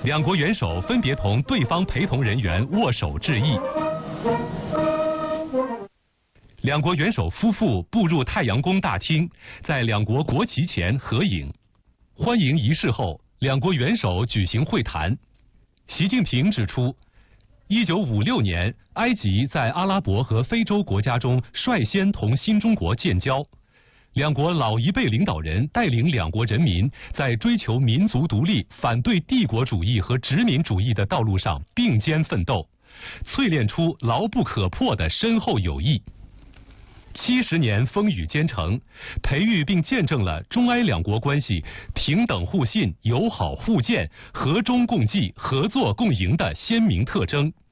两国元首分别同对方陪同人员握手致意。两国元首夫妇步入太阳宫大厅，在两国国旗前合影。欢迎仪式后，两国元首举行会谈。习近平指出，1956年，埃及在阿拉伯和非洲国家中率先同新中国建交。两国老一辈领导人带领两国人民在追求民族独立、反对帝国主义和殖民主义的道路上并肩奋斗，淬炼出牢不可破的深厚友谊。70年风雨兼程，培育并见证了中埃两国关系平等互信、友好互鉴、和衷共济、合作共赢的鲜明特征。